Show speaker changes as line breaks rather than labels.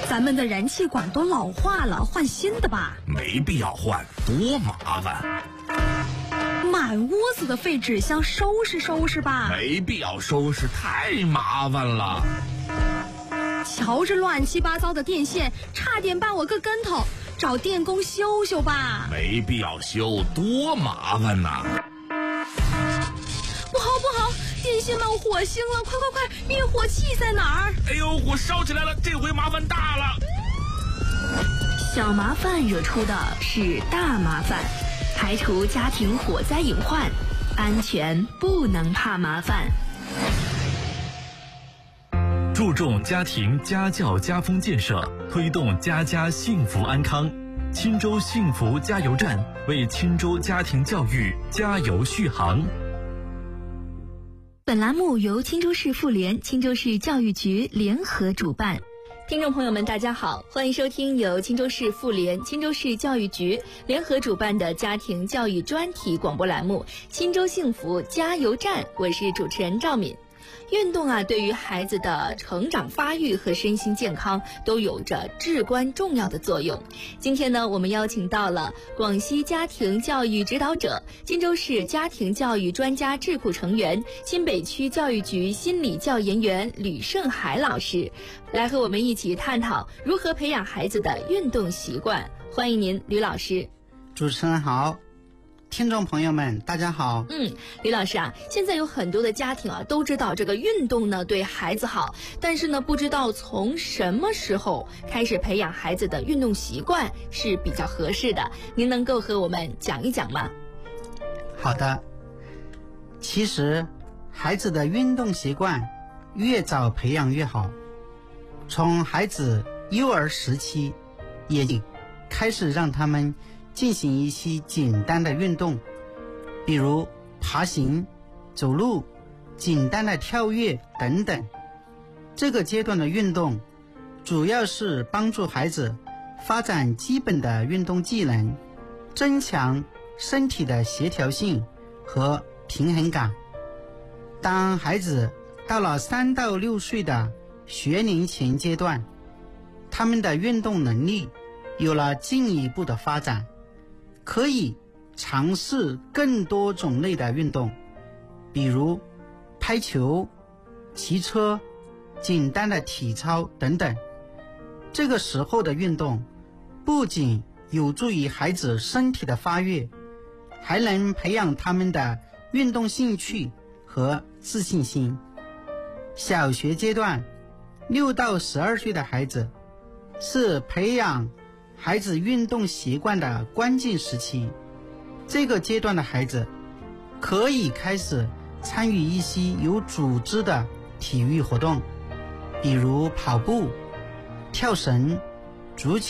咱们的燃气管都老化了，换新的吧。
没必要换，多麻烦。
满屋子的废纸箱，收拾收拾吧。
没必要收拾，太麻烦了。
瞧着乱七八糟的电线，差点绊我个跟头，找电工修修吧。
没必要修，多麻烦呐。
不好，电线冒火星了，快，灭火器在哪儿？
哎呦，火烧起来了，这回麻烦大了。
小麻烦惹出的是大麻烦，排除家庭火灾隐患，安全不能怕麻烦。
注重家庭家教家风建设，推动家家幸福安康。钦州幸福加油站为钦州家庭教育加油续航。
本栏目由钦州市妇联、钦州市教育局联合主办。听众朋友们，大家好，欢迎收听由钦州市妇联、钦州市教育局联合主办的家庭教育专题广播栏目《钦州幸福加油站》，我是主持人赵敏。运动对于孩子的成长发育和身心健康都有着至关重要的作用。今天呢，我们邀请到了广西家庭教育指导者、钦州市家庭教育专家智库成员、新北区教育局心理教研员吕胜海老师，来和我们一起探讨如何培养孩子的运动习惯。欢迎您，吕老师。
主持人好，听众朋友们大家好。
吕老师现在有很多的家庭都知道这个运动呢对孩子好，但是呢不知道从什么时候开始培养孩子的运动习惯是比较合适的，您能够和我们讲一讲吗？
好的，其实孩子的运动习惯越早培养越好，从孩子幼儿时期也开始让他们进行一些简单的运动，比如爬行、走路、简单的跳跃等等。这个阶段的运动主要是帮助孩子发展基本的运动技能，增强身体的协调性和平衡感。当孩子到了3到6岁的学龄前阶段，他们的运动能力有了进一步的发展，可以尝试更多种类的运动，比如拍球、骑车、简单的体操等等。这个时候的运动不仅有助于孩子身体的发育，还能培养他们的运动兴趣和自信心。小学阶段6到12岁的孩子是培养孩子运动习惯的关键时期，这个阶段的孩子可以开始参与一些有组织的体育活动，比如跑步、跳绳、足球。